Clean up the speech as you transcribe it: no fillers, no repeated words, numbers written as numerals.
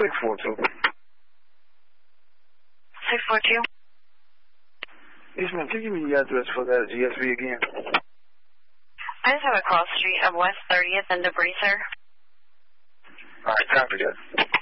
642. 642? Yes, ma'am. Can you give me the address for that GSV again? I just have a cross street of West 30th and Debris, sir. All right, copy that.